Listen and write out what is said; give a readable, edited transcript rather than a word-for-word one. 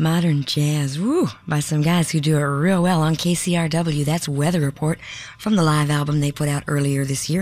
Modern jazz, woo, by some guys who do it real well on KCRW. That's Weather Report from the live album they put out earlier this year.